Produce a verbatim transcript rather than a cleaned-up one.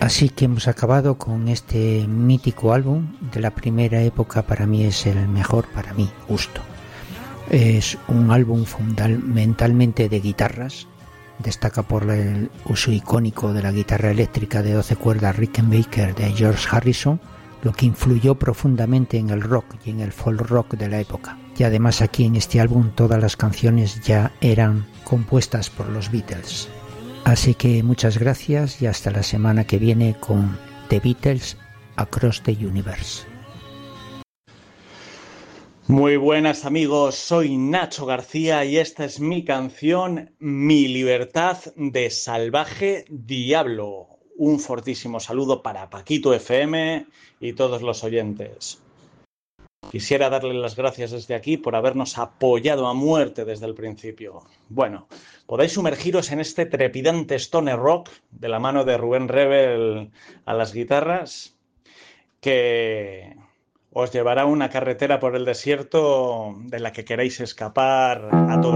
Así que hemos acabado con este mítico álbum de la primera época. Para mí es el mejor, para mí, justo. Es un álbum fundamentalmente de guitarras. Destaca por el uso icónico de la guitarra eléctrica de doce cuerdas Rickenbacker de George Harrison, lo que influyó profundamente en el rock y en el folk rock de la época. Y además aquí en este álbum todas las canciones ya eran compuestas por los Beatles. Así que muchas gracias y hasta la semana que viene con The Beatles Across the Universe. Muy buenas amigos, soy Nacho García y esta es mi canción Mi Libertad de Salvaje Diablo. Un fortísimo saludo para Paquito F M y todos los oyentes. Quisiera darle las gracias desde aquí por habernos apoyado a muerte desde el principio. Bueno, podéis sumergiros en este trepidante stoner rock de la mano de Rubén Rebel a las guitarras, que os llevará a una carretera por el desierto de la que queréis escapar a todos.